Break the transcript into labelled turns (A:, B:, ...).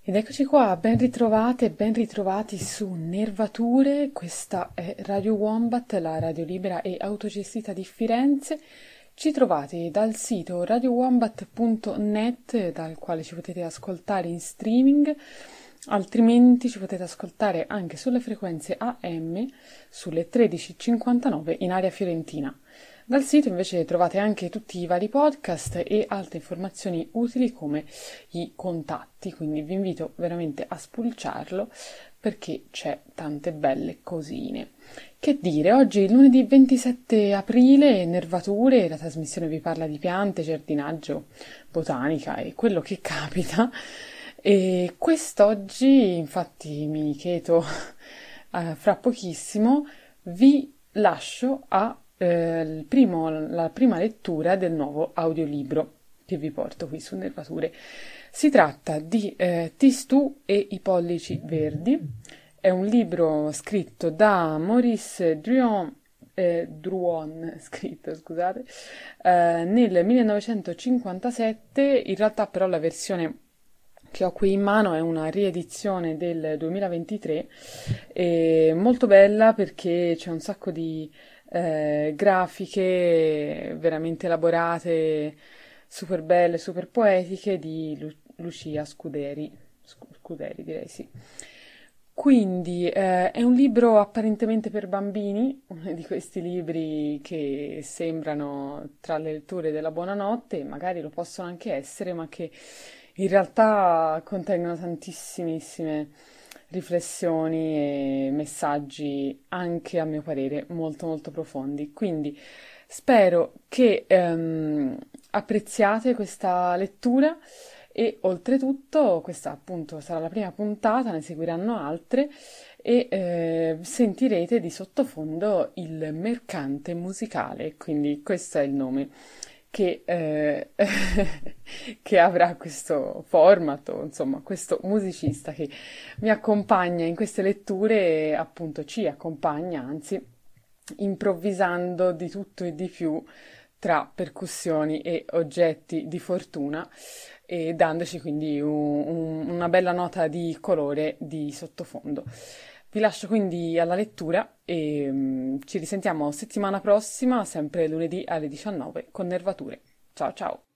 A: Ed eccoci qua, ben ritrovate e ben ritrovati su Nervature. Questa è Radio Wombat, la radio libera e autogestita di Firenze. Ci trovate dal sito radiowombat.net, dal quale ci potete ascoltare in streaming, altrimenti ci potete ascoltare anche sulle frequenze AM sulle 13.59 in area fiorentina. Dal sito invece trovate anche tutti i vari podcast e altre informazioni utili come i contatti, quindi vi invito veramente a spulciarlo perché c'è tante belle cosine. Che dire, oggi è lunedì 27 aprile, Nervature, la trasmissione vi parla di piante, giardinaggio, botanica e quello che capita. E quest'oggi, infatti, mi cheto fra pochissimo, vi lascio a la prima lettura del nuovo audiolibro che vi porto qui su Nervature. Si tratta di Tistù e i pollici verdi. È un libro scritto da Maurice Druon, scusate, nel 1957. In realtà però la versione che ho qui in mano è una riedizione del 2023, molto bella perché c'è un sacco di grafiche veramente elaborate, super belle, super poetiche di Lucia Scuderi, Scuderi direi sì. Quindi è un libro apparentemente per bambini, uno di questi libri che sembrano tra le letture della buonanotte, magari lo possono anche essere, ma che in realtà contengono tantissimissime riflessioni e messaggi anche a mio parere molto molto profondi. Quindi spero che apprezziate questa lettura e oltretutto questa appunto sarà la prima puntata, ne seguiranno altre e sentirete di sottofondo il mercante musicale, quindi questo è il nome che, che avrà questo format, o insomma questo musicista che mi accompagna in queste letture, appunto ci accompagna, anzi, improvvisando di tutto e di più tra percussioni e oggetti di fortuna e dandoci quindi una bella nota di colore di sottofondo. Vi lascio quindi alla lettura e ci risentiamo settimana prossima, sempre lunedì alle 19 con Nervature. Ciao ciao!